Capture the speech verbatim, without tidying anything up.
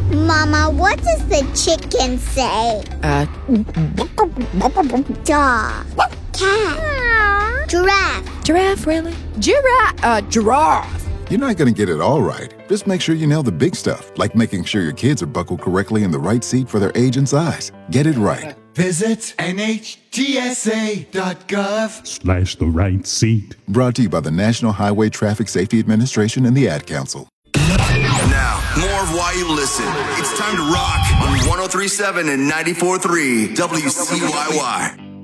Mama, what does the chicken say? Uh, Dog. Cat. Giraffe. giraffe, really? Giraffe, uh, giraffe. You're not going to get it all right. Just make sure you nail the big stuff, like making sure your kids are buckled correctly in the right seat for their age and size. Get it right. Visit N H T S A dot gov slash the right seat. Brought to you by the National Highway Traffic Safety Administration and the Ad Council. Now, more of Why You Listen. It's time to rock on one oh three point seven and ninety-four point three W C Y Y.